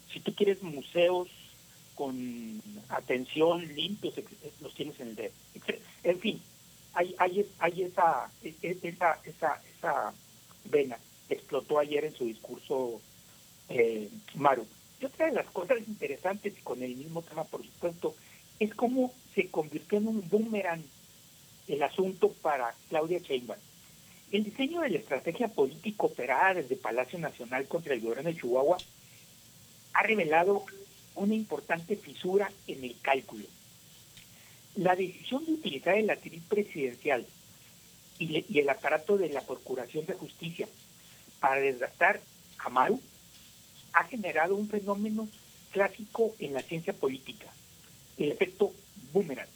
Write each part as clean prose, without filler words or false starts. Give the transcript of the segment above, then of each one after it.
Si tú quieres museos con atención limpios, los tienes en el DF. En fin, hay esa vena que explotó ayer en su discurso Maru. Y otra de las cosas interesantes, y con el mismo tema, por supuesto, es cómo se convirtió en un boomerang el asunto para Claudia Sheinbaum. El diseño de la estrategia política operada desde Palacio Nacional contra el gobierno de Chihuahua ha revelado una importante fisura en el cálculo. La decisión de utilizar el atril presidencial y el aparato de la Procuración de Justicia para desgastar a Maru ha generado un fenómeno clásico en la ciencia política, el efecto boomerang.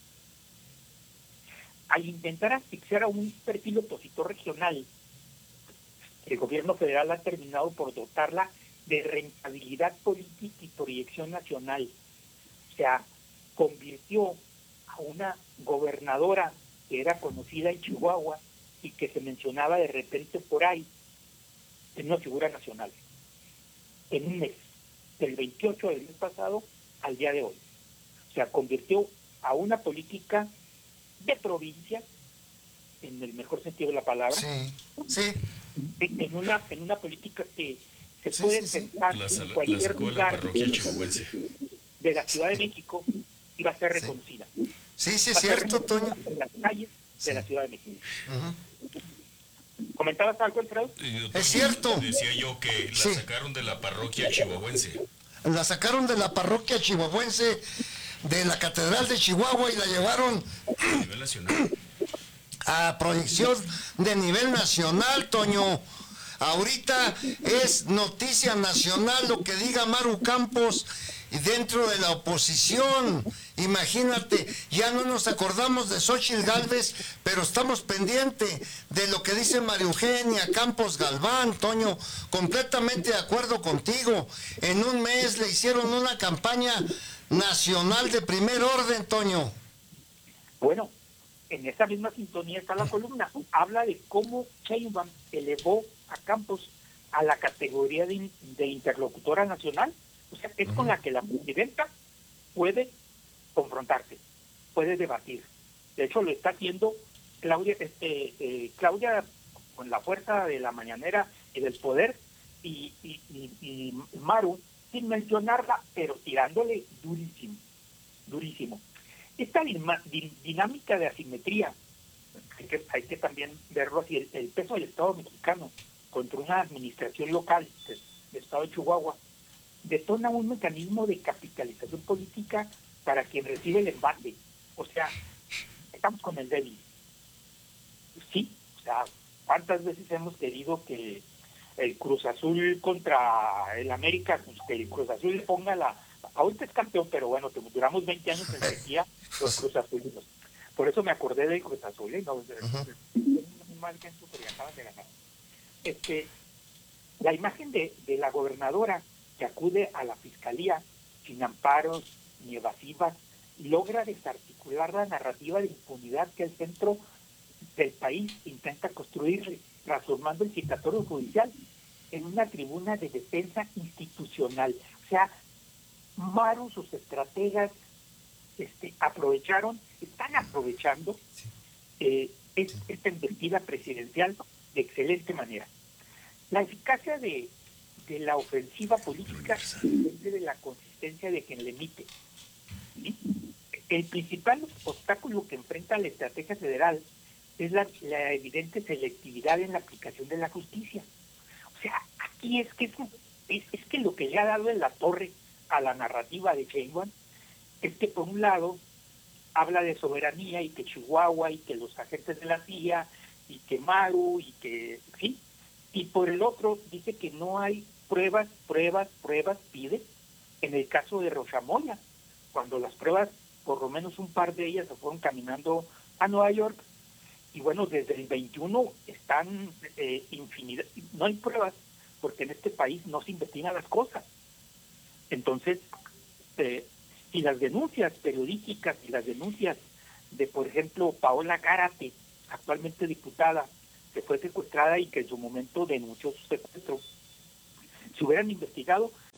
Al intentar asfixiar a un perfil opositor regional, el gobierno federal ha terminado por dotarla de rentabilidad política y proyección nacional. O sea, convirtió a una gobernadora que era conocida en Chihuahua y que se mencionaba de repente por ahí en una figura nacional. En un mes, del 28 del mes pasado al día de hoy. O sea, convirtió a una política de provincia, en el mejor sentido de la palabra, en una política que se puede pensar en cualquier lugar de la Ciudad de México y va a ser reconocida. Sí, es cierto, Toño. En las calles de la Ciudad de México. ¿Comentabas algo, Alfredo? Es cierto. Decía yo que la sacaron de la parroquia chihuahuense. La sacaron de la parroquia chihuahuense, de la Catedral de Chihuahua, y la llevaron a nivel nacional. A proyección de nivel nacional, Toño. Ahorita es noticia nacional lo que diga Maru Campos y dentro de la oposición. Imagínate, ya no nos acordamos de Xóchitl Gálvez, pero estamos pendientes de lo que dice María Eugenia Campos Galván, Toño. Completamente de acuerdo contigo. En un mes le hicieron una campaña nacional de primer orden, Toño. Bueno, en esa misma sintonía está la columna. Habla de cómo Sheinbaum elevó a Campos a la categoría de interlocutora nacional. O sea, es con la que la presidenta puede confrontarse, puede debatir. De hecho, lo está haciendo Claudia, Claudia con la fuerza de la mañanera y del poder, y Maru, sin mencionarla, pero tirándole durísimo, durísimo. Esta dinámica de asimetría, hay que también verlo así, el peso del Estado mexicano contra una administración local del Estado de Chihuahua, detona un mecanismo de capitalización política para quien recibe el embate. O sea, estamos con el débil. Sí, o sea, ¿cuántas veces hemos querido que el Cruz Azul contra el América, pues que el Cruz Azul le ponga ahorita es campeón, pero bueno, duramos 20 años en sequía los Cruz Azulinos. Por eso me acordé del Cruz Azul, ¿eh? No, un mal ejemplo, pero ya acaban de ganar. La imagen de la gobernadora que acude a la fiscalía sin amparos ni evasivas logra desarticular la narrativa de impunidad que el centro del país intenta construir, transformando el citatorio judicial en una tribuna de defensa institucional. O sea, Maru, sus estrategas están aprovechando esta investida presidencial de excelente manera. La eficacia de la ofensiva política depende de la consistencia de quien la emite. ¿Sí? El principal obstáculo que enfrenta la estrategia federal es la evidente selectividad en la aplicación de la justicia. O sea, aquí es que lo que le ha dado en la torre a la narrativa de Sheinbaum es que por un lado habla de soberanía y que Chihuahua y que los agentes de la CIA y que Maru y que, ¿sí? Y por el otro dice que no hay pruebas, pide, en el caso de Rochamoya, cuando las pruebas, por lo menos un par de ellas se fueron caminando a Nueva York, y bueno, desde el 21 están infinidad, no hay pruebas, porque en este país no se investigan las cosas. Entonces, si las denuncias periodísticas y las denuncias de, por ejemplo, Paola Gárate, actualmente diputada, que fue secuestrada y que en su momento denunció su secuestro, se hubieran investigado,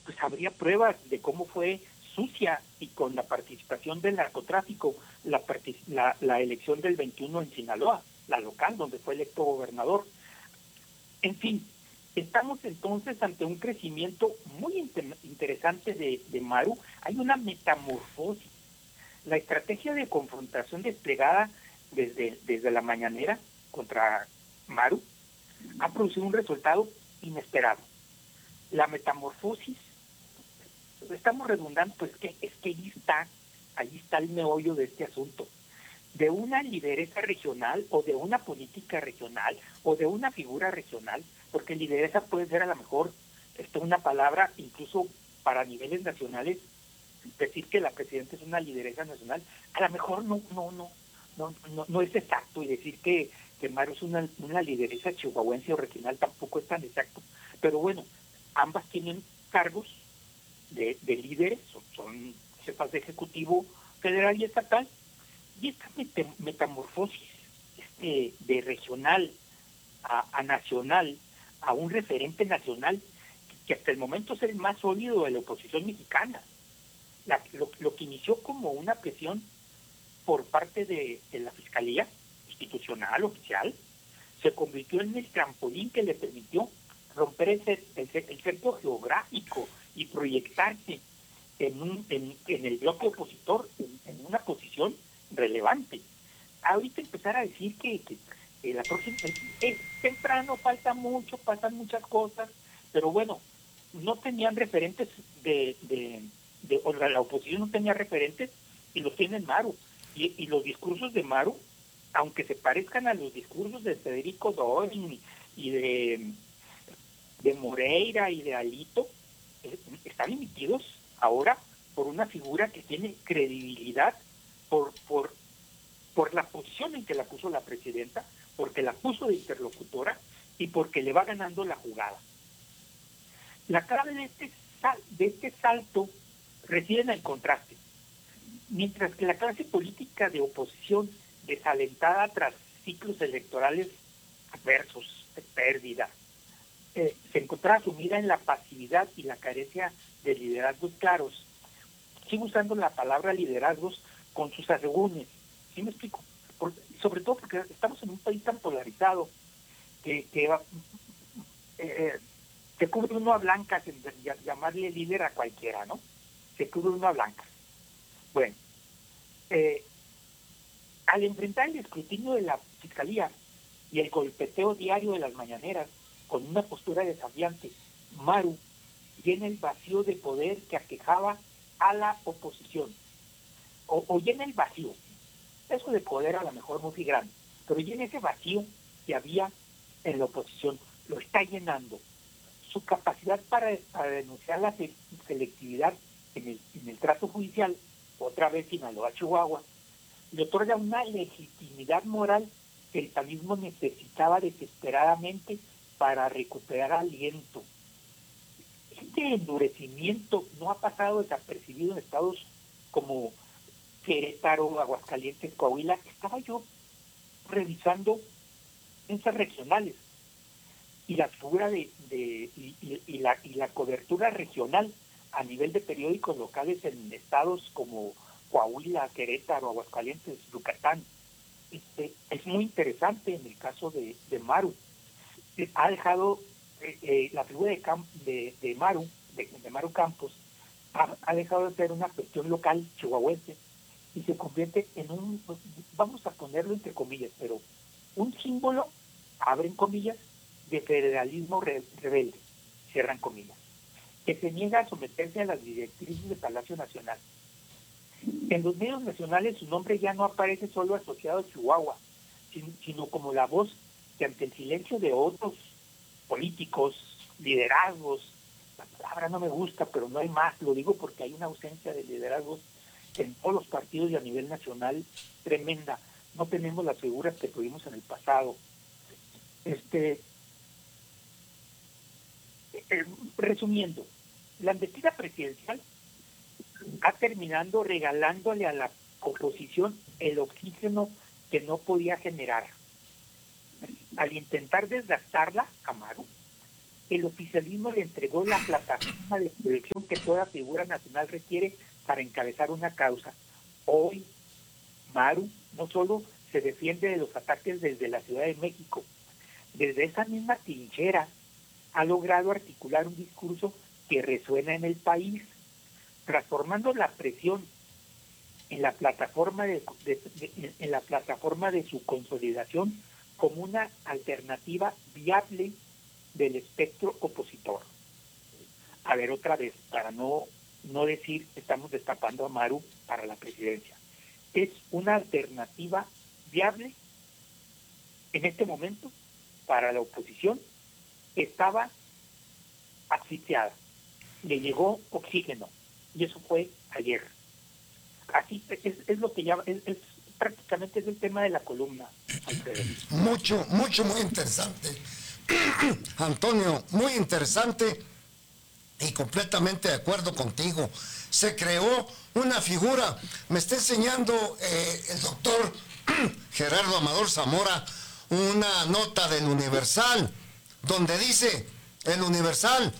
pues habría pruebas de cómo fue sucia y con la participación del narcotráfico la elección del 21 en Sinaloa, la local, donde fue electo gobernador. En fin, estamos entonces ante un crecimiento muy interesante de Maru. Hay una metamorfosis. La estrategia de confrontación desplegada desde la mañanera contra Maru ha producido un resultado inesperado. La metamorfosis, estamos redundando, pues que es que ahí está el meollo de este asunto. De una lideresa regional o de una política regional o de una figura regional, porque lideresa puede ser a lo mejor una palabra incluso para niveles nacionales, decir que la presidenta es una lideresa nacional, a lo mejor no es exacto, y decir que Maru es una lideresa chihuahuense o regional tampoco es tan exacto, pero bueno, ambas tienen cargos de líderes, son jefas de ejecutivo federal y estatal, y esta metamorfosis de regional a nacional, a un referente nacional, que hasta el momento es el más sólido de la oposición mexicana, lo que inició como una presión por parte de la Fiscalía Institucional, oficial, se convirtió en el trampolín que le permitió romper el cerco geográfico y proyectarse en el bloque opositor en una posición relevante. Ahorita empezar a decir que la próxima es temprano, falta mucho, pasan muchas cosas, pero bueno, no tenían referentes o la oposición no tenía referentes y los tiene Maru. Y los discursos de Maru, aunque se parezcan a los discursos de Federico Dorin y de Moreira y de Alito, están emitidos ahora por una figura que tiene credibilidad por la posición en que la puso la presidenta, porque la puso de interlocutora y porque le va ganando la jugada. La clave de este salto reside en el contraste. Mientras que la clase política de oposición, desalentada tras ciclos electorales adversos, de pérdida, se encontraba sumida en la pasividad y la carencia de liderazgos claros. Sigo usando la palabra liderazgos con sus asegúnes. ¿Sí me explico? Sobre todo porque estamos en un país tan polarizado que cubre uno a blancas en llamarle líder a cualquiera, ¿no? Se cubre uno a blancas. Bueno, al enfrentar el escrutinio de la Fiscalía y el golpeteo diario de las mañaneras con una postura desafiante, Maru llena el vacío de poder que aquejaba a la oposición. O llena el vacío. Eso de poder a lo mejor muy grande, pero llena ese vacío que había en la oposición. Lo está llenando. Su capacidad para denunciar la selectividad en el trato judicial, otra vez Sinaloa, Chihuahua, le otorga una legitimidad moral que el panismo necesitaba desesperadamente para recuperar aliento. Este endurecimiento no ha pasado desapercibido en estados como Querétaro, Aguascalientes, Coahuila. Estaba yo revisando esas regionales y la figura y la cobertura regional a nivel de periódicos locales en estados como Coahuila, Querétaro, Aguascalientes, Yucatán. Es muy interesante en el caso de Maru. Ha dejado la figura de Maru Campos, ha dejado de ser una cuestión local chihuahuense y se convierte en vamos a ponerlo entre comillas, pero un símbolo, abren comillas, de federalismo rebelde, cierran comillas, que se niega a someterse a las directrices del Palacio Nacional. En los medios nacionales su nombre ya no aparece solo asociado a Chihuahua, sino como la voz que ante el silencio de otros políticos, liderazgos, la palabra no me gusta, pero no hay más, lo digo porque hay una ausencia de liderazgos en todos los partidos y a nivel nacional tremenda. No tenemos las figuras que tuvimos en el pasado. Resumiendo, la investida presidencial ha terminado regalándole a la oposición el oxígeno que no podía generar. Al intentar desgastarla, Maru, el oficialismo le entregó la plataforma de proyección que toda figura nacional requiere para encabezar una causa. Hoy, Maru no solo se defiende de los ataques desde la Ciudad de México, desde esa misma trinchera ha logrado articular un discurso que resuena en el país, transformando la presión en la plataforma en la plataforma de su consolidación como una alternativa viable del espectro opositor. A ver, otra vez, para no decir que estamos destapando a Maru para la presidencia. Es una alternativa viable en este momento para la oposición. Estaba asfixiada, le llegó oxígeno, y eso fue ayer. Así es lo que llama, es prácticamente es el tema de la columna, Alfredo. Muy interesante. Antonio, muy interesante y completamente de acuerdo contigo. Se creó una figura, me está enseñando el doctor Gerardo Amador Zamora una nota del Universal, donde dice, el Universal,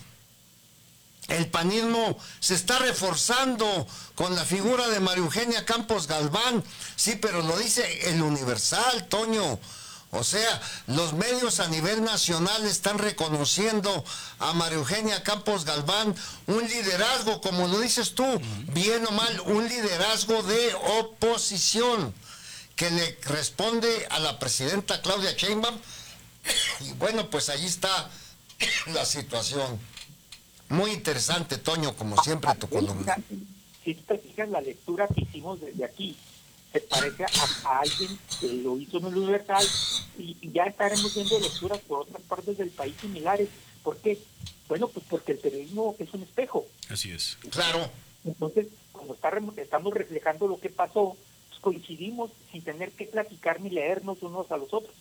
el panismo se está reforzando con la figura de María Eugenia Campos Galván. Sí, pero lo dice el Universal, Toño. O sea, los medios a nivel nacional están reconociendo a María Eugenia Campos Galván un liderazgo, como lo dices tú, bien o mal, un liderazgo de oposición que le responde a la presidenta Claudia Sheinbaum. Y bueno, pues allí está la situación. Muy interesante, Toño, como siempre, tu columna. Si te fijas, la lectura que hicimos desde aquí se parece a alguien que lo hizo en el Universal, y ya estaremos viendo lecturas por otras partes del país similares. ¿Por qué? Bueno, pues porque el periodismo es un espejo. Así es. Claro. Entonces, cuando estamos reflejando lo que pasó, pues coincidimos sin tener que platicar ni leernos unos a los otros.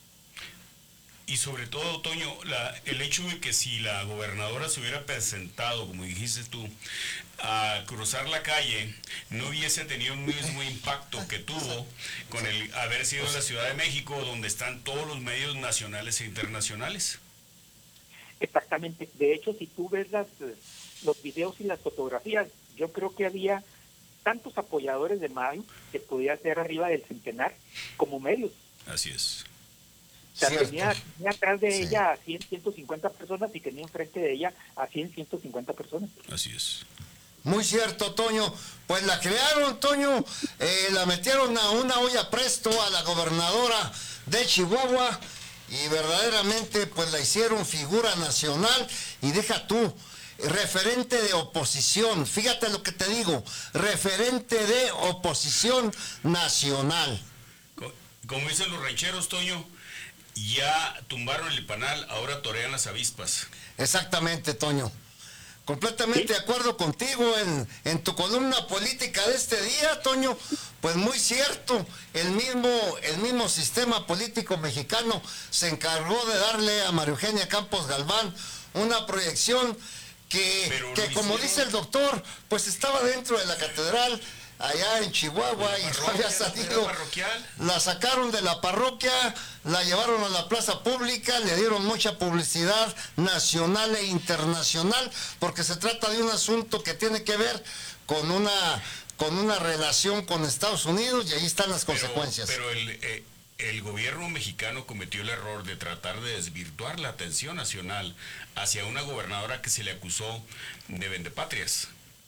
Y sobre todo, Toño, el hecho de que si la gobernadora se hubiera presentado, como dijiste tú, a cruzar la calle, no hubiese tenido el mismo impacto que tuvo con el haber sido en la Ciudad de México, donde están todos los medios nacionales e internacionales. Exactamente. De hecho, si tú ves los videos y las fotografías, yo creo que había tantos apoyadores de Mayo, que podía ser arriba del centenar, como medios. Así es. O sea, tenía atrás de ella a 100, 150 personas y tenía enfrente de ella a 100, 150 personas. Así es. Muy cierto, Toño. Pues la crearon, Toño, la metieron a una olla presto a la gobernadora de Chihuahua y verdaderamente pues la hicieron figura nacional. Y deja tú, referente de oposición, fíjate lo que te digo, referente de oposición nacional. Como dicen los rancheros, Toño, ya tumbaron el panal, ahora torean las avispas. Exactamente, Toño. Completamente de acuerdo contigo en tu columna política de este día, Toño. Pues muy cierto, el mismo sistema político mexicano se encargó de darle a María Eugenia Campos Galván una proyección que como dice el doctor, pues estaba dentro de la catedral allá en Chihuahua y no había salido. La sacaron de la parroquia, la llevaron a la plaza pública, le dieron mucha publicidad nacional e internacional, porque se trata de un asunto que tiene que ver con una relación con Estados Unidos, y ahí están las consecuencias. Pero el gobierno mexicano cometió el error de tratar de desvirtuar la atención nacional hacia una gobernadora que se le acusó de vendepatrias.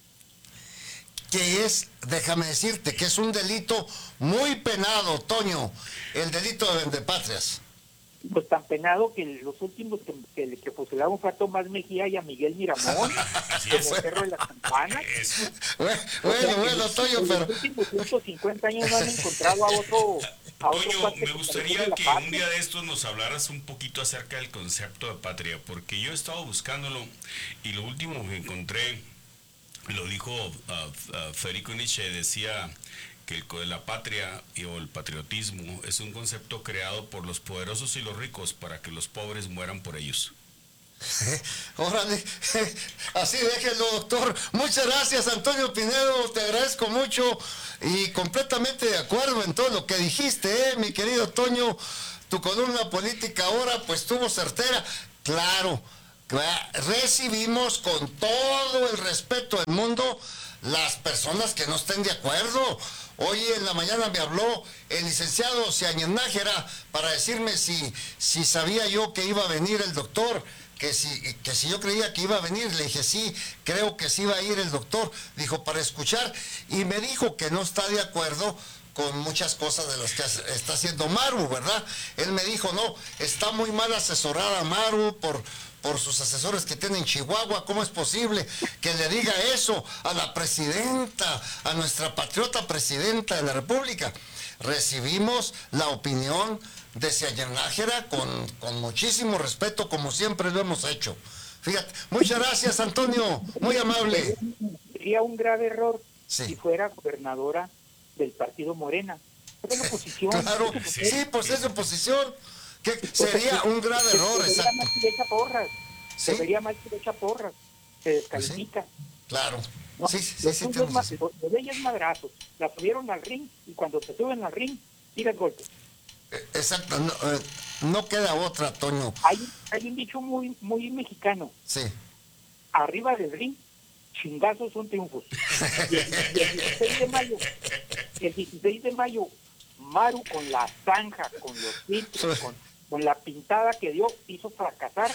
Que es, déjame decirte, que es un delito muy penado, Toño, el delito de vendepatrias. Pues tan penado que los últimos que fusilaron fue a Tomás Mejía y a Miguel Miramón, como Cerro de las Campanas. Bueno, Toño, pero... En los últimos 150 años no han encontrado a otro... Toño, me gustaría que un día de estos nos hablaras un poquito acerca del concepto de patria, porque yo he estado buscándolo y lo último que encontré, lo dijo Federico Nietzsche, decía que la patria o el patriotismo es un concepto creado por los poderosos y los ricos para que los pobres mueran por ellos. Órale, así déjelo, doctor. Muchas gracias, Antonio Pinedo, te agradezco mucho y completamente de acuerdo en todo lo que dijiste, mi querido Toño. Tu columna política ahora pues estuvo certera. Claro, recibimos con todo el respeto del mundo las personas que no estén de acuerdo. Hoy en la mañana me habló el licenciado Ciañez Nájera para decirme si sabía yo que iba a venir el doctor, que si yo creía que iba a venir. Le dije, sí, creo que sí iba a ir el doctor. Dijo, para escuchar, y me dijo que no está de acuerdo con muchas cosas de las que está haciendo Maru, ¿verdad? Él me dijo, no, está muy mal asesorada Maru por sus asesores que tiene en Chihuahua. ¿Cómo es posible que le diga eso a la presidenta, a nuestra patriota presidenta de la República? Recibimos la opinión de Ciañez Nájera con muchísimo respeto, como siempre lo hemos hecho. Fíjate, muchas gracias, Antonio, muy amable. Sería un grave error sí. si fuera gobernadora del partido Morena. Es la oposición. Claro, sí, pues es oposición. Que sería un grave error, exacto. Mal que le echa porras. ¿Sí? Se vería mal que le echa porras. Se descalifica. Sí, claro. No, sí, los de ellas madrazos. La subieron al ring y cuando te suben al ring, tiras golpes. Exacto, no queda otra, Toño. Hay un dicho muy mexicano. Sí. Arriba del ring, chingazos son triunfos. Y el 16 de mayo, Maru con la zanja, con los filtros, con la pintada que dio, hizo fracasar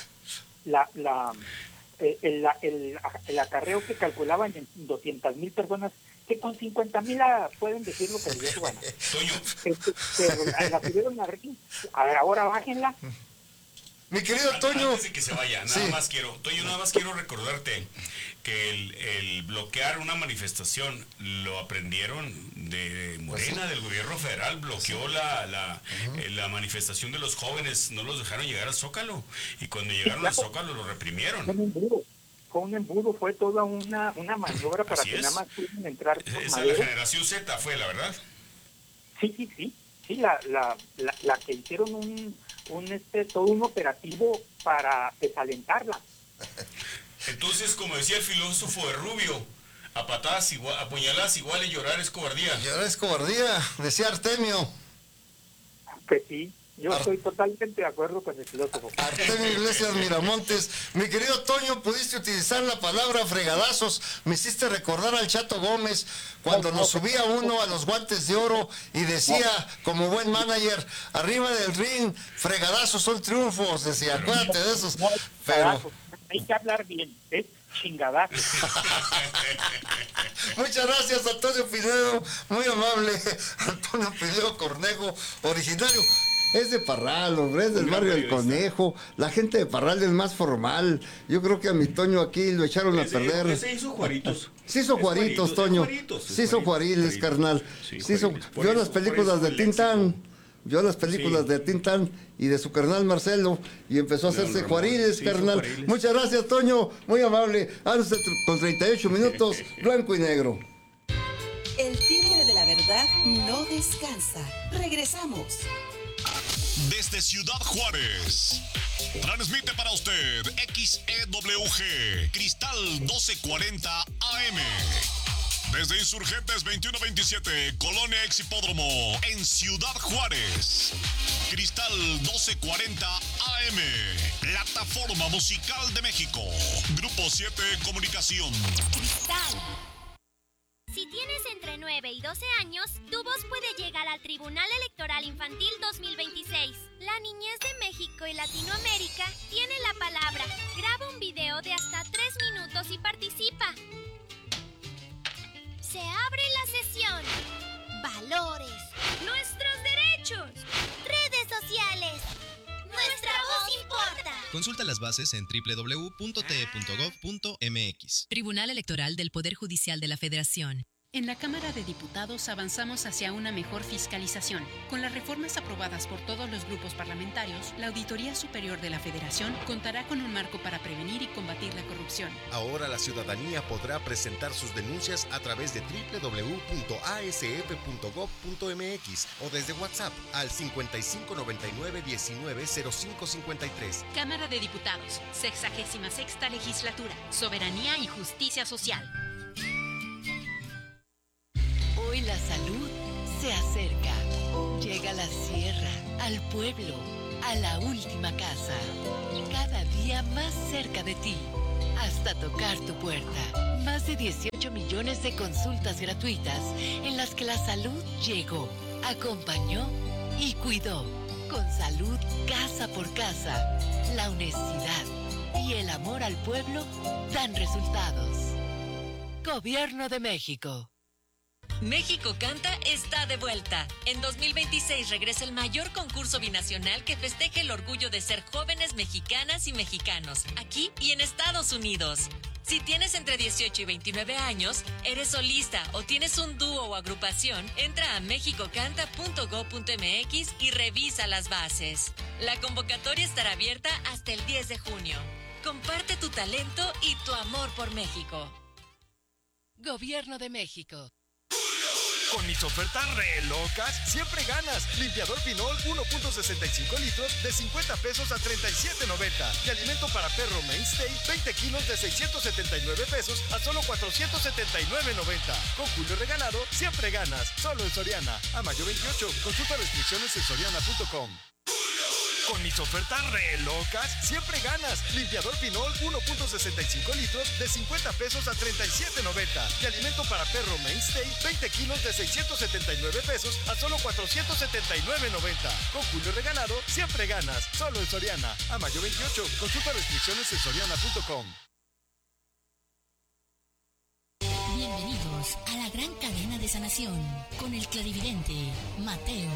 el acarreo que calculaban en 200,000 personas, que con 50,000 pueden decir lo que les dio su gana. Pero la subieron a ring. A ver, ahora bájenla. Mi querido Toño. Antes de que se vaya, nada más quiero recordarte que el bloquear una manifestación lo aprendieron de Morena, del gobierno federal, bloqueó la manifestación de los jóvenes, no los dejaron llegar al Zócalo, y cuando llegaron al Zócalo lo reprimieron. Fue un embudo, fue toda una maniobra para que nada más pudieran entrar. Esa es la generación Z, fue la verdad. Sí, la que hicieron todo un operativo para desalentarla. Entonces, como decía el filósofo de Rubio, a patadas igual, a puñaladas igual, y llorar es cobardía. Llorar es cobardía, decía Artemio. Pues sí, yo estoy totalmente de acuerdo con el filósofo. Artemio Iglesias Miramontes. Mi querido Toño, pudiste utilizar la palabra fregadazos. Me hiciste recordar al Chato Gómez cuando nos subía uno a los guantes de oro y decía, como buen manager, arriba del ring, fregadazos son triunfos. Decía, acuérdate de esos. Pero hay que hablar bien, es chingadazo. Muchas gracias, Antonio Pinedo, muy amable. Antonio Pinedo Cornejo, originario. Es de Parral, hombre, es del barrio del Conejo. La gente de Parral es más formal. Yo creo que a mi Toño aquí lo echaron a perder. Se hizo Juaritos. Se hizo Juaritos, Toño. Se hizo Juariles, carnal. Vio las películas de Tintán. Vio las películas de Tintán y de su carnal Marcelo y empezó a hacerse Juariles, carnal. Muchas gracias, Toño, muy amable. Ahora con 38 minutos, blanco y negro. El timbre de la verdad no descansa. Regresamos. Desde Ciudad Juárez, transmite para usted XEWG, Cristal 1240 AM. Desde Insurgentes 2127, Colonia Exhipódromo, en Ciudad Juárez. Cristal 1240 AM, Plataforma Musical de México. Grupo 7 Comunicación. Cristal. Si tienes entre 9 y 12 años, tu voz puede llegar al Tribunal Electoral Infantil 2026. La niñez de México y Latinoamérica tiene la palabra. Graba un video de hasta 3 minutos y participa. Se abre la sesión. Valores. Nuestros derechos. Redes sociales. Nuestra voz importa. Consulta las bases en www.te.gov.mx. Tribunal Electoral del Poder Judicial de la Federación. En la Cámara de Diputados avanzamos hacia una mejor fiscalización. Con las reformas aprobadas por todos los grupos parlamentarios, la Auditoría Superior de la Federación contará con un marco para prevenir y combatir la corrupción. Ahora la ciudadanía podrá presentar sus denuncias a través de www.asf.gov.mx o desde WhatsApp al 5599-190553. Cámara de Diputados, 66ª Legislatura, Soberanía y Justicia Social. Hoy la salud se acerca. Llega a la sierra, al pueblo, a la última casa, cada día más cerca de ti, hasta tocar tu puerta. Más de 18 millones de consultas gratuitas en las que la salud llegó, acompañó y cuidó. Con salud casa por casa, la honestidad y el amor al pueblo dan resultados. Gobierno de México. México Canta está de vuelta. En 2026 regresa el mayor concurso binacional que festeje el orgullo de ser jóvenes mexicanas y mexicanos, aquí y en Estados Unidos. Si tienes entre 18 y 29 años, eres solista o tienes un dúo o agrupación, entra a mexicocanta.go.mx y revisa las bases. La convocatoria estará abierta hasta el 10 de junio. Comparte tu talento y tu amor por México. Gobierno de México. Con mis ofertas re locas, siempre ganas. Limpiador Pinol 1.65 litros de 50 pesos a 37.90. Y alimento para perro Mainstay 20 kilos de 679 pesos a solo 479.90. Con Julio regalado, siempre ganas. Solo en Soriana. A mayo 28. Consulta restricciones en soriana.com. Con mis ofertas re locas, siempre ganas. Limpiador Pinol 1.65 litros de 50 pesos a 37.90. Y alimento para perro Mainstay 20 kilos de 679 pesos a solo 479.90. Con Julio regalado, siempre ganas. Solo en Soriana. A mayo 28. Consulta restricciones en soriana.com. Bienvenidos a la gran cadena de sanación con el clarividente Mateo.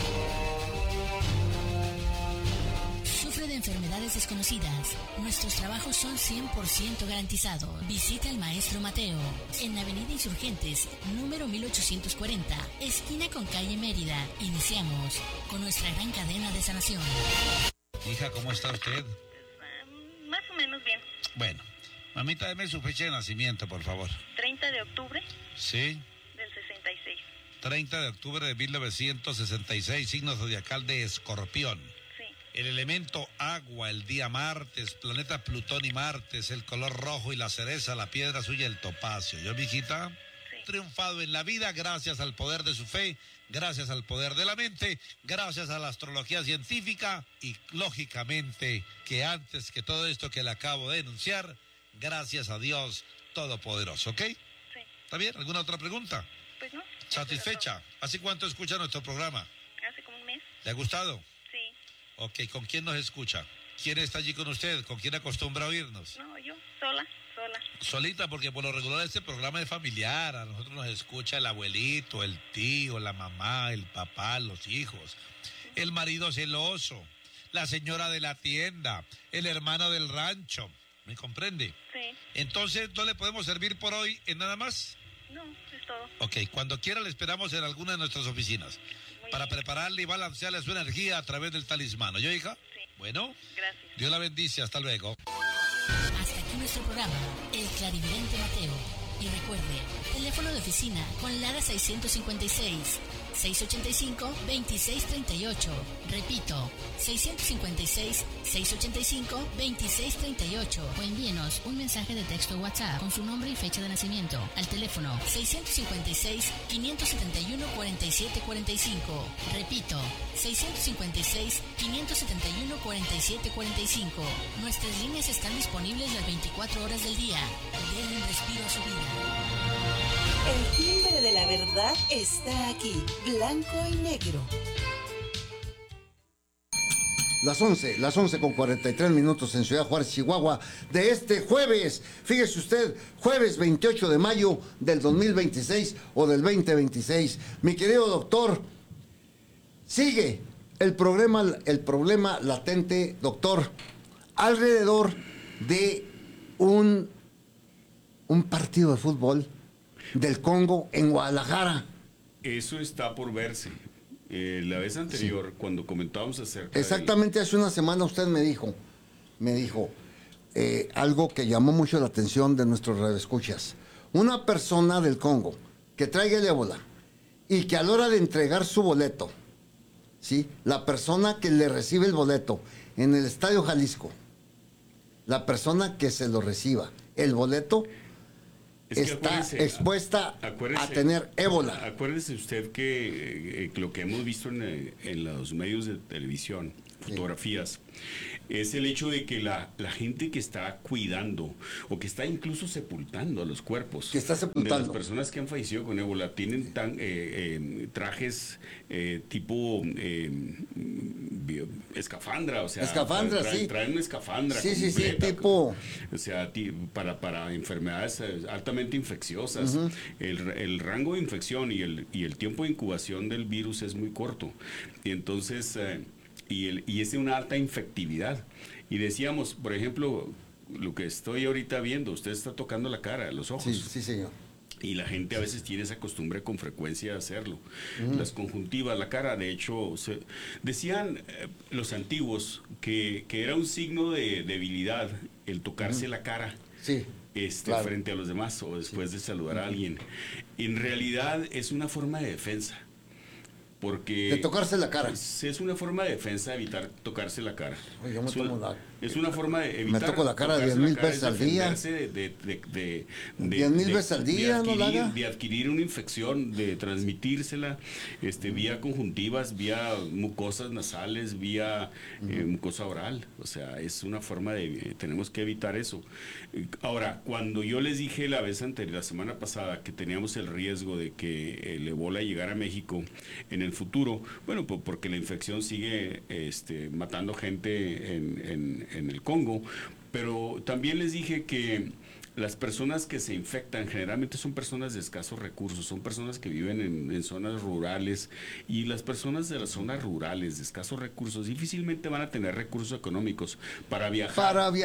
Sufre de enfermedades desconocidas. Nuestros trabajos son 100% garantizados. Visita al maestro Mateo en Avenida Insurgentes, número 1840, esquina con calle Mérida. Iniciamos con nuestra gran cadena de sanación. Hija, ¿cómo está usted? Más o menos bien. Bueno, mamita, deme su fecha de nacimiento, por favor. 30 de octubre Sí. del 66. 30 de octubre de 1966, signo zodiacal de Escorpión. El elemento agua, el día martes, planeta Plutón y Martes, el color rojo y la cereza, la piedra suya, el topacio. ¿Yo, mijita? Sí. Triunfado en la vida gracias al poder de su fe, gracias al poder de la mente, gracias a la astrología científica y, lógicamente, que antes que todo esto que le acabo de enunciar, gracias a Dios Todopoderoso, ¿ok? Sí. ¿Está bien? ¿Alguna otra pregunta? Pues no. ¿Satisfecha? ¿Hace cuánto escucha nuestro programa? Hace como un mes. ¿Le ha gustado? Sí. Ok, ¿con quién nos escucha? ¿Quién está allí con usted? ¿Con quién acostumbra a oírnos? No, yo, sola. Solita, porque por lo regular este programa es familiar. A nosotros nos escucha el abuelito, el tío, la mamá, el papá, los hijos, el marido celoso, la señora de la tienda, el hermano del rancho. ¿Me comprende? Sí. Entonces, ¿no le podemos servir por hoy en nada más? No, es todo. Ok, cuando quiera le esperamos en alguna de nuestras oficinas para prepararle y balancearle su energía a través del talismán. ¿Yo, hija? Sí. Bueno. Gracias. Dios la bendice. Hasta luego. Hasta aquí nuestro programa, El Clarividente Mateo. Y recuerde, teléfono de oficina con Lara 656 685-2638. Repito, 656-685-2638. O envíenos un mensaje de texto WhatsApp con su nombre y fecha de nacimiento al teléfono 656-571-4745. Repito, 656-571-4745. Nuestras líneas están disponibles las 24 horas del día. Denle un respiro a su vida. El timbre de la verdad está aquí, blanco y negro. Las 11 con 43 minutos en Ciudad Juárez, Chihuahua, de este jueves. Fíjese usted, jueves 28 de mayo del 2026 o del 2026. Mi querido doctor, sigue el problema latente, doctor, alrededor de un partido de fútbol del Congo en Guadalajara. Eso está por verse. La vez anterior, sí, cuando comentábamos acerca exactamente hace una semana usted me dijo algo que llamó mucho la atención de nuestros radioescuchas. Una persona del Congo que traiga el ébola y que a la hora de entregar su boleto, ¿sí?, la persona que le recibe el boleto en el Estadio Jalisco, la persona que se lo reciba, el boleto, está expuesta a tener ébola. Acuérdese usted que lo que hemos visto en los medios de televisión, fotografías, es el hecho de que la gente que está cuidando o que está incluso sepultando los cuerpos de las personas que han fallecido con ébola tienen trajes tipo escafandra, o sea, traen una escafandra completa, tipo, o sea, para enfermedades altamente infecciosas. El rango de infección y el tiempo de incubación del virus es muy corto, y entonces y es de una alta infectividad. Y decíamos, por ejemplo, lo que estoy ahorita viendo, usted está tocando la cara, los ojos. Sí, señor. Y la gente a veces tiene esa costumbre con frecuencia de hacerlo. Las conjuntivas, la cara, de hecho, decían los antiguos que era un signo de debilidad el tocarse la cara. Sí. Claro. Frente a los demás o después de saludar a alguien. En realidad es una forma de defensa. Porque de tocarse la cara. Es una forma de defensa de evitar tocarse la cara. Oye, es una forma de evitar. Me toco la cara 10,000 veces al día. 10,000 veces al día, ¿no la haga? De adquirir una infección, de transmitírsela vía conjuntivas, vía mucosas nasales, vía mucosa oral. O sea, es una forma de. Tenemos que evitar eso. Ahora, cuando yo les dije la vez anterior, la semana pasada, que teníamos el riesgo de que el ébola llegara a México en el futuro, bueno, pues porque la infección sigue matando gente en el Congo, pero también les dije que las personas que se infectan generalmente son personas de escasos recursos, son personas que viven en zonas rurales, y las personas de las zonas rurales de escasos recursos difícilmente van a tener recursos económicos para viajar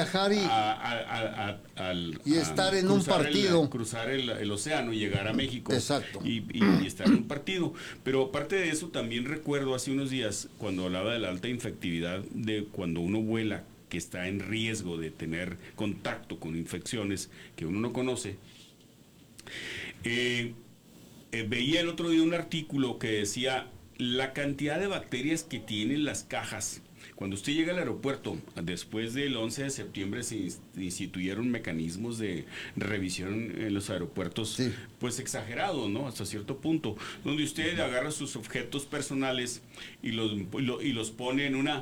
y estar en un partido, cruzar el océano y llegar a México. Exacto. Y estar en un partido. Pero aparte de eso, también recuerdo hace unos días cuando hablaba de la alta infectividad, de cuando uno vuela, que está en riesgo de tener contacto con infecciones que uno no conoce. Veía el otro día un artículo que decía la cantidad de bacterias que tienen las cajas. Cuando usted llega al aeropuerto, después del 11 de septiembre se instituyeron mecanismos de revisión en los aeropuertos, pues exagerados, ¿no? Hasta cierto punto, donde usted agarra sus objetos personales y los pone en una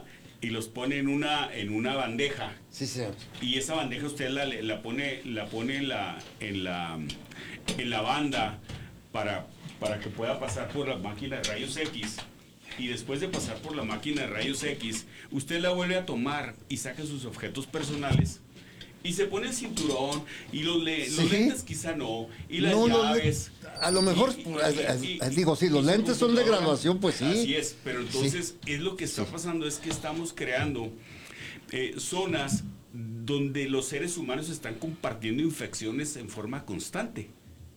bandeja. Sí, señor. Y esa bandeja usted la pone en la banda para que pueda pasar por la máquina de rayos X. Y después de pasar por la máquina de rayos X, usted la vuelve a tomar y saca sus objetos personales y se pone el cinturón y los lentes quizá no, y las llaves. A lo mejor, digo, si los lentes son de graduación, pues sí. Así es, pero entonces es lo que está pasando, es que estamos creando zonas donde los seres humanos están compartiendo infecciones en forma constante.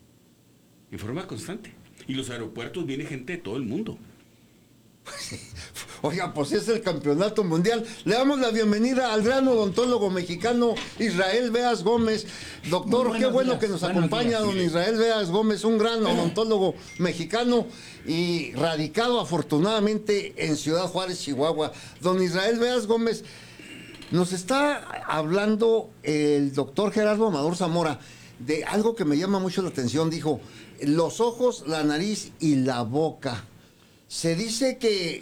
Y los aeropuertos viene gente de todo el mundo. Oiga, pues es el campeonato mundial. Le damos la bienvenida al gran odontólogo mexicano Israel Beas Gómez. Doctor, qué bueno que nos acompaña don Israel Beas Gómez, un gran odontólogo mexicano y radicado afortunadamente en Ciudad Juárez, Chihuahua. Don Israel Beas Gómez, nos está hablando el doctor Gerardo Amador Zamora de algo que me llama mucho la atención. Dijo, los ojos, la nariz y la boca. Se dice que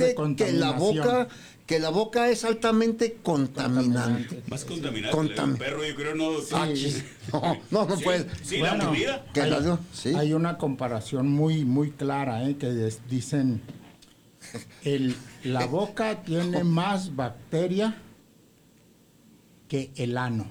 la boca es altamente contaminante. Más contaminante. Un perro, yo creo, no. No puede. Sí, bueno, la hay una comparación muy clara, que dicen la boca tiene más bacteria que el ano.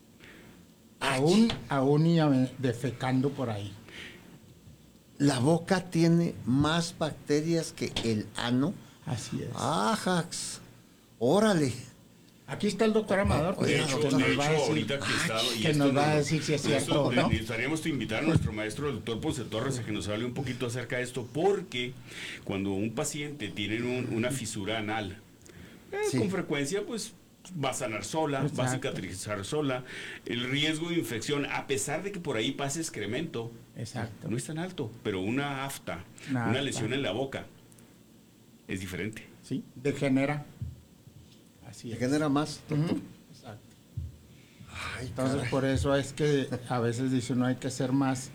Aún y defecando por ahí. La boca tiene más bacterias que el ano. Así es. Ajax. Órale. Aquí está el doctor Amador. De hecho, ahorita que nos va a decir si es cierto o no. Necesitaríamos invitar a nuestro maestro, el doctor Ponce Torres, a que nos hable un poquito acerca de esto, porque cuando un paciente tiene una fisura anal, con frecuencia, pues va a sanar sola, va a cicatrizar sola. El riesgo de infección, a pesar de que por ahí pase excremento, no es tan alto, pero una afta, una lesión en la boca, es diferente. Sí, degenera. Así es. Degenera más. Exacto. Entonces, caray. por eso es que a veces dice uno hay que ser más...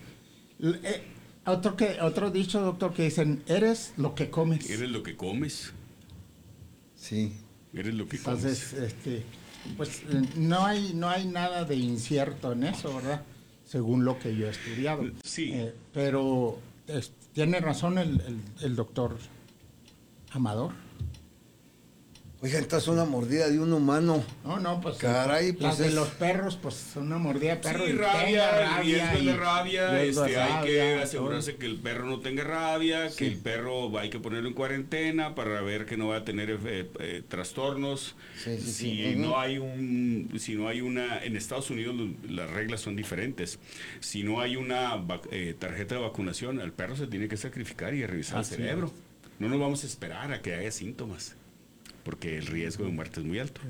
Otro dicho, doctor, que dicen, eres lo que comes. Eres lo que comes. Sí. Eres lo que Entonces, comes. pues no hay nada de incierto en eso, ¿verdad? Según lo que yo he estudiado. Sí. Pero tiene razón el doctor Amador. Oiga, entonces una mordida de un humano. No, pues. Caray, pues las de los perros, pues una mordida de perro. Sí, y rabia, riesgo de rabia, riesgo de hay que rabia, asegurarse que el perro no tenga rabia, Sí. que el perro hay que ponerlo en cuarentena para ver que no va a tener trastornos. Sí, sí, si sí. no hay una, en Estados Unidos las reglas son diferentes. Si no hay una tarjeta de vacunación, al perro se tiene que sacrificar y revisar el cerebro. No nos vamos a esperar a que haya síntomas, porque el riesgo de muerte es muy alto.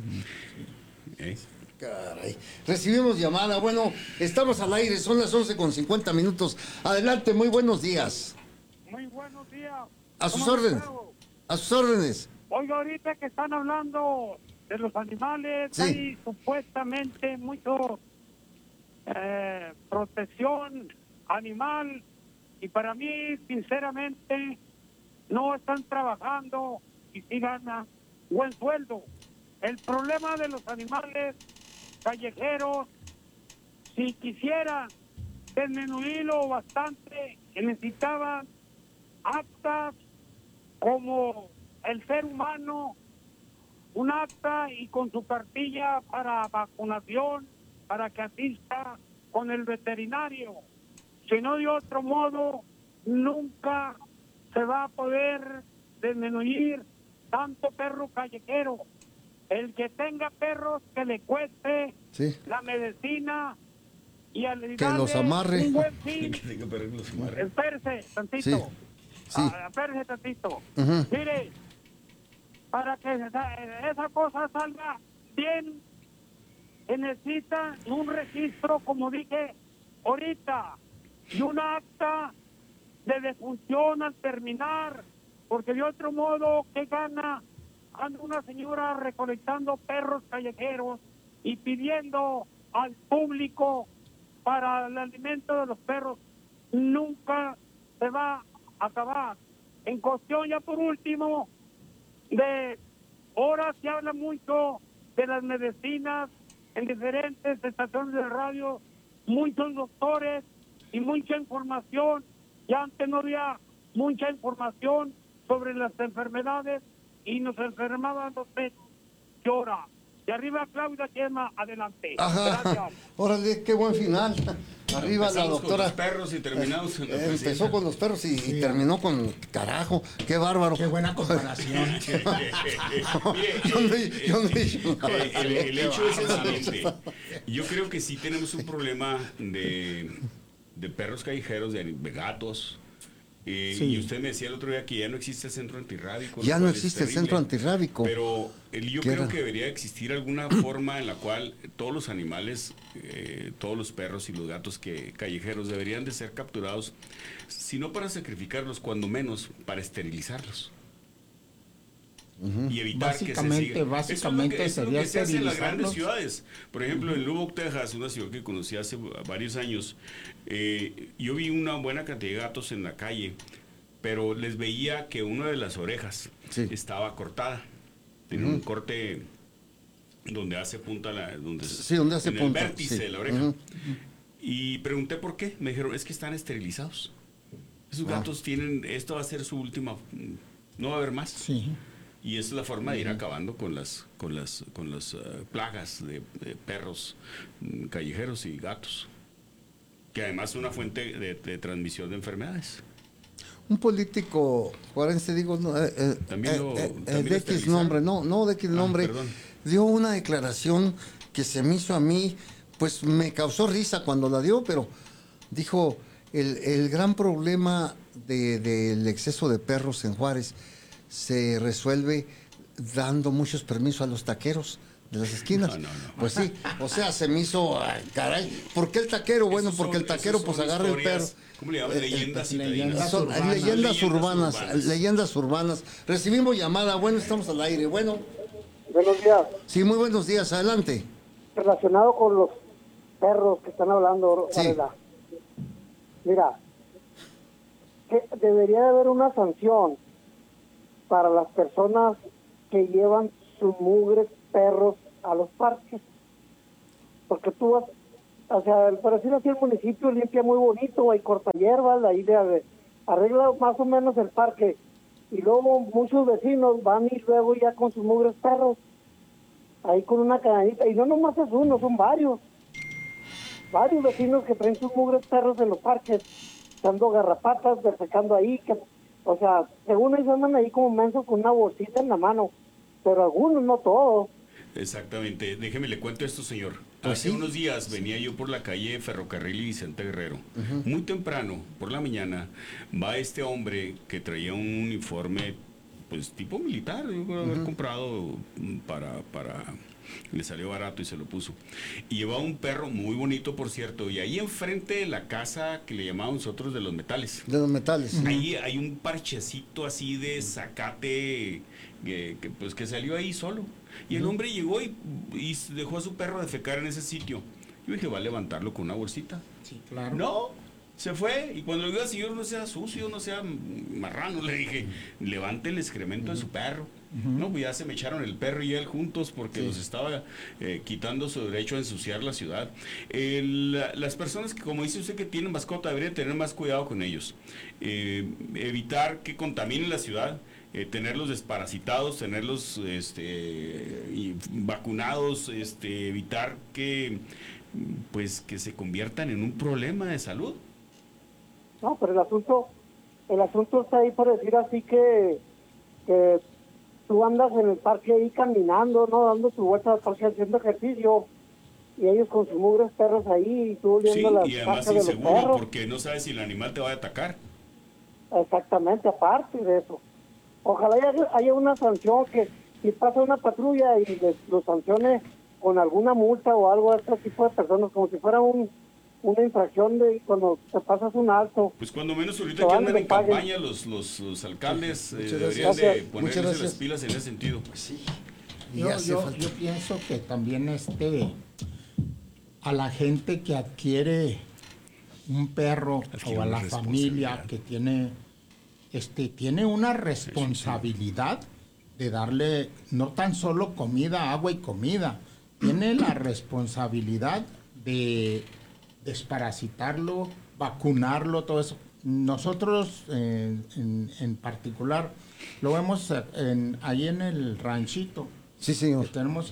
Caray. Recibimos llamada. Bueno, estamos al aire, son las 11:50. Adelante, muy buenos días. Muy buenos días. A sus ¿Cómo órdenes. estado? A sus órdenes. Oiga, ahorita que están hablando de los animales, Sí. hay supuestamente mucho protección animal y para mí, sinceramente, no están trabajando y sí ganan buen sueldo. El problema de los animales callejeros, si quisieran disminuirlo bastante, necesitaban actas como el ser humano, un acta y con su cartilla para vacunación, para que asista con el veterinario. Si no, de otro modo, nunca se va a poder disminuir tanto perro callejero. El que tenga perros que le cueste Sí. la medicina y al Que los amarre. un buen fin. Que tenga perro que los amarre. Espérese tantito. Sí. Sí. Espérese tantito. Ujú. Mire, para que esa cosa salga bien, se necesita un registro, como dije ahorita, y una acta de defunción al terminar, porque de otro modo, ¿qué gana? Anda una señora recolectando perros callejeros y pidiendo al público para el alimento de los perros. Nunca se va a acabar. En cuestión, ya por último, de ahora se habla mucho de las medicinas en diferentes estaciones de radio, muchos doctores y mucha información. Ya antes no había mucha información sobre las enfermedades y nos enfermaban los perros. Llora. De arriba, Claudia Chema, adelante. Ajá. Gracias. Órale, qué buen final. Arriba la Empezamos doctora. con los perros y terminamos con la Empezó presidenta. con los perros y terminó con carajo. Qué bárbaro. Qué buena comparación. Yo no he dicho nada. El hecho es el siguiente. Yo creo que sí tenemos un problema de perros callejeros, de gatos. Sí. Y usted me decía el otro día que ya no existe el centro antirrábico. Ya lo no cual es existe el terrible. centro antirrábico. Pero yo ¿Qué creo era? que debería existir alguna forma en la cual todos los animales, todos los perros y los gatos callejeros deberían de ser capturados, si no para sacrificarlos, cuando menos para esterilizarlos. Y evitar que se siga. Básicamente eso es lo sería que se hace en las grandes esterilizarlos. ciudades. Por ejemplo, en Lubbock, Texas, una ciudad que conocí hace varios años, yo vi una buena cantidad de gatos en la calle, pero les veía que una de las orejas estaba cortada. Tenía un corte donde hace punta donde hace en punta, el vértice sí. de la oreja. Y pregunté por qué. Me dijeron, es que están esterilizados. Esos gatos tienen, esto va a ser su última, no va a haber más. Sí. Y esa es la forma de ir acabando con las plagas de perros callejeros y gatos, que además es una fuente de transmisión de enfermedades. Un político forense, digo, También lo de X esterilizaron. nombre, no de X nombre, perdón. dio una declaración que se me hizo a mí, pues me causó risa cuando la dio, pero dijo, el gran problema del exceso de perros en Juárez se resuelve dando muchos permisos a los taqueros de las esquinas. No. Pues sí, o sea, se me hizo, ay, caray, ¿por qué el taquero? Bueno, porque el taquero pues agarra el perro. ¿Cómo le llaman? Leyendas citadinas. Son leyendas urbanas. Recibimos llamada, bueno, estamos al aire, bueno. Buenos días. Sí, muy buenos días, adelante. Relacionado con los perros que están hablando, Sí. Varela. Mira, que debería de haber una sanción para las personas que llevan sus mugres perros a los parques. Porque tú vas, o sea, por decirlo así, el municipio limpia muy bonito, hay corta hierbas, ahí arregla más o menos el parque. Y luego muchos vecinos van y luego ya con sus mugres perros, ahí con una cadenita. Y no nomás es uno, son varios vecinos que traen sus mugres perros en los parques, dando garrapatas, defecando ahí, o sea, según ellos andan ahí como mensos con una bolsita en la mano, pero algunos, no todos. Exactamente. Déjeme le cuento esto, señor. Pues Hace sí. unos días venía yo por la calle Ferrocarril y Vicente Guerrero. Muy temprano, por la mañana, va este hombre que traía un uniforme, pues tipo militar. Yo creo haber comprado para le salió barato y se lo puso. Y llevaba un perro muy bonito, por cierto. Y ahí enfrente de la casa que le llamábamos nosotros de los metales. De los metales. Ahí hay un parchecito así de zacate que salió ahí solo. Y el hombre llegó y dejó a su perro defecar en ese sitio. Yo dije, va a levantarlo con una bolsita. Sí, claro. No, se fue. Y cuando le digo al señor, no sea sucio, no sea marrano, le dije, levante el excremento de su perro. No, pues ya se me echaron el perro y él juntos porque los estaba quitando su derecho a ensuciar la ciudad. Las personas que, como dice usted, que tienen mascota, deberían tener más cuidado con ellos. Evitar que contaminen la ciudad. Tenerlos desparasitados, tenerlos vacunados, evitar que se conviertan en un problema de salud. No, pero el asunto está ahí por decir así que tú andas en el parque ahí caminando, ¿no? Dando tu vuelta al parque haciendo ejercicio y ellos con sus mugres perros ahí y tú Sí, oliendo las y además patas de los inseguro perros. porque no sabes si el animal te va a atacar. Exactamente, aparte de eso. Ojalá haya una sanción que si pasa una patrulla y lo sancione con alguna multa o algo a este tipo de personas, como si fuera una infracción de cuando te pasas un alto. Pues cuando menos ahorita Que que van y andan le en paguen. campaña los alcaldes Muchas deberían gracias. de Muchas ponerse gracias. las pilas en ese sentido. Sí. Yo pienso que también a la gente que adquiere un perro Adquiere o a una la familia responsabilidad. que tiene una responsabilidad de darle no tan solo comida, agua y comida, tiene la responsabilidad de desparasitarlo, vacunarlo, todo eso. Nosotros en particular lo vemos ahí en el ranchito. Sí, señor.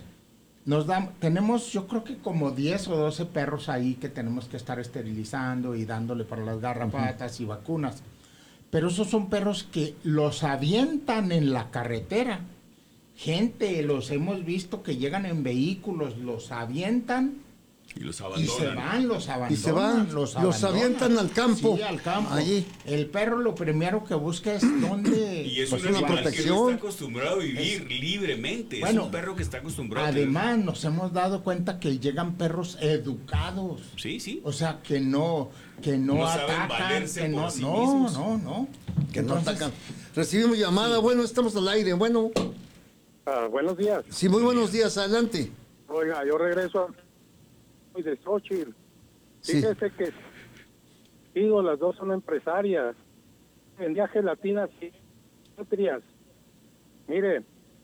Tenemos yo creo que como 10 o 12 perros ahí que tenemos que estar esterilizando y dándole para las garrapatas y vacunas. Pero esos son perros que los avientan en la carretera. Gente, los hemos visto que llegan en vehículos, los avientan Y los y abandonan. se van, los abandonan. Y se van, los avientan al campo. Sí, al campo. Allí. El perro lo primero que busca es dónde... Y es Pues un una animal que no protección. está acostumbrado a vivir libremente. Bueno, es un perro que está acostumbrado a tener- Además, nos hemos dado cuenta que llegan perros educados. Sí, sí. O sea, que no No saben atacan, valerse que por no, sí no, mismos. no. Que no Entonces, atacan. Recibimos llamada, bueno, estamos al aire, bueno. Buenos días. Sí, muy buenos días, adelante. Oiga, yo regreso de Xochitl. Sí. Fíjese que digo, las dos son empresarias. Vendía gelatinas y nutrias. Mire,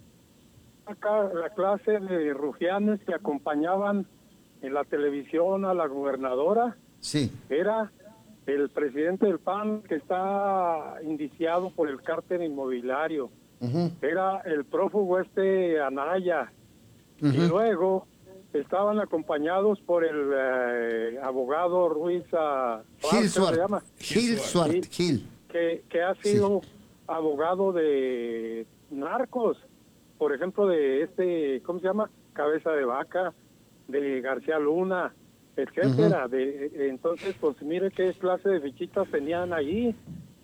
acá la clase de rufianes que acompañaban en la televisión a la gobernadora Sí. era el presidente del PAN que está indiciado por el cártel inmobiliario. Era el prófugo Anaya. Y luego estaban acompañados por el abogado Ruiz Gil ¿se llama? Gil Suart, Sí, Gil. que ha sido abogado de narcos, por ejemplo de ¿cómo se llama? Cabeza de Vaca, de García Luna, etcétera. Entonces, pues mire qué clase de fichitas tenían ahí.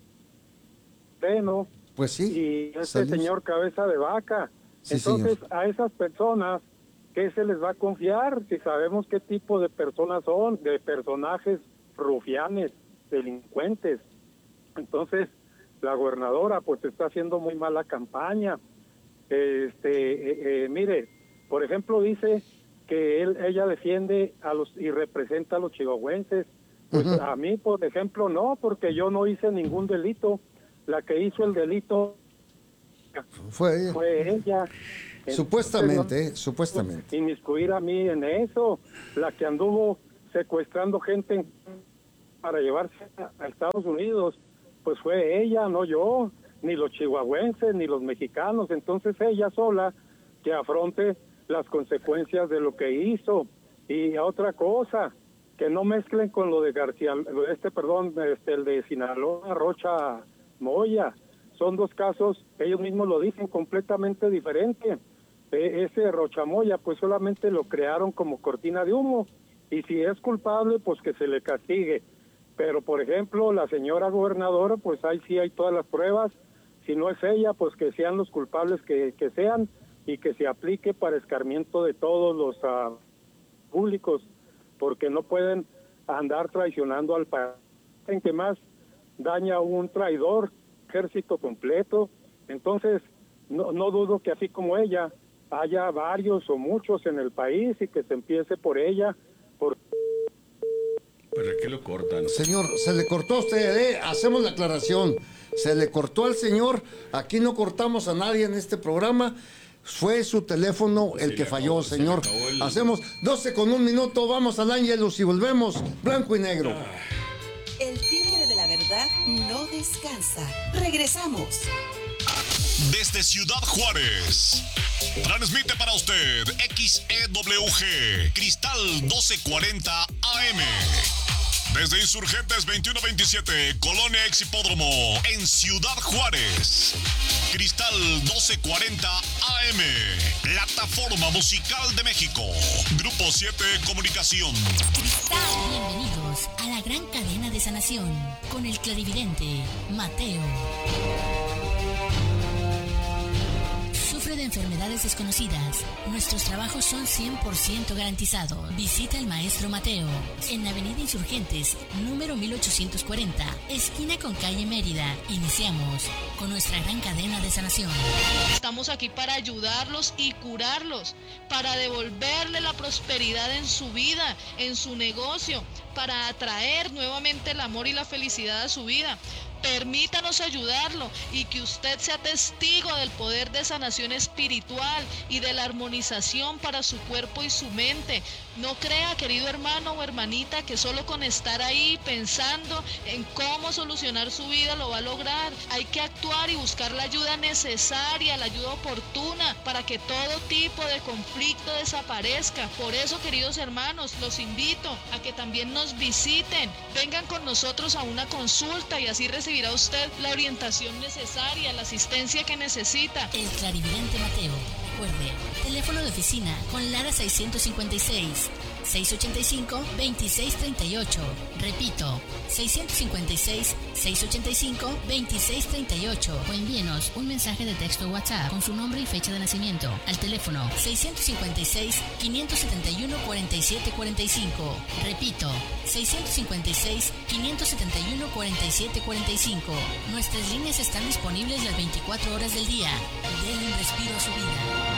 Bueno, pues sí. Y este Saludos. señor Cabeza de Vaca. Sí, Entonces, señor. a esas personas, ¿qué se les va a confiar? Si sabemos qué tipo de personas son, de personajes rufianes, delincuentes. Entonces, la gobernadora pues está haciendo muy mala campaña. Mire, por ejemplo, dice que ella defiende a los y representa a los chihuahuenses. Pues a mí, por ejemplo, no, porque yo no hice ningún delito. La que hizo el delito fue ella. Supuestamente, supuestamente. Inmiscuir a mí en eso. La que anduvo secuestrando gente para llevarse a Estados Unidos, pues fue ella, no yo, ni los chihuahuenses, ni los mexicanos. Entonces ella sola que afronte las consecuencias de lo que hizo. Y otra cosa, que no mezclen con lo de García, el de Sinaloa, Rocha Moya. Son dos casos, ellos mismos lo dicen, completamente diferentes. Ese Rocha Moya, pues solamente lo crearon como cortina de humo. Y si es culpable, pues que se le castigue. Pero, por ejemplo, la señora gobernadora, pues ahí sí hay todas las pruebas. Si no es ella, pues que sean los culpables que sean, y que se aplique para escarmiento de todos los públicos, porque no pueden andar traicionando al país. ¿En qué más daña un traidor? Ejército completo. Entonces, no dudo que así como ella, haya varios o muchos en el país y que se empiece por ella. ¿Para qué lo cortan? Señor, se le cortó a usted, hacemos la aclaración. Se le cortó al señor, aquí no cortamos a nadie en este programa. Fue su teléfono el que falló, señor. Hacemos 12:01, vamos al Ángelus y volvemos, blanco y negro. El timbre de la verdad no descansa. Regresamos. Desde Ciudad Juárez, transmite para usted XEWG, Cristal 1240 AM. Desde Insurgentes 2127, Colonia Ex Hipódromo, en Ciudad Juárez. Cristal 1240 AM, Plataforma Musical de México. Grupo 7 Comunicación. Bienvenidos a la gran cadena de sanación con el clarividente Mateo. Sufre de enfermedades desconocidas. Nuestros trabajos son 100% garantizados. Visita al maestro Mateo en Avenida Insurgentes, número 1840, esquina con calle Mérida. Iniciamos con nuestra gran cadena de sanación. Estamos aquí para ayudarlos y curarlos, para devolverle la prosperidad en su vida, en su negocio, para atraer nuevamente el amor y la felicidad a su vida. Permítanos ayudarlo y que usted sea testigo del poder de sanación espiritual y de la armonización para su cuerpo y su mente. No crea, querido hermano o hermanita, que solo con estar ahí pensando en cómo solucionar su vida lo va a lograr. Hay que actuar y buscar la ayuda necesaria, la ayuda oportuna, para que todo tipo de conflicto desaparezca. Por eso, queridos hermanos, los invito a que también nos visiten. Vengan con nosotros a una consulta y así recibirá usted la orientación necesaria, la asistencia que necesita. El clarividente Mateo. Recuerde, teléfono de oficina con Lara 656-685-2638. Repito, 656-685-2638. O envíenos un mensaje de texto WhatsApp con su nombre y fecha de nacimiento al teléfono 656-571-4745. Repito, 656-571-4745. Nuestras líneas están disponibles las 24 horas del día. Denle un respiro a su vida.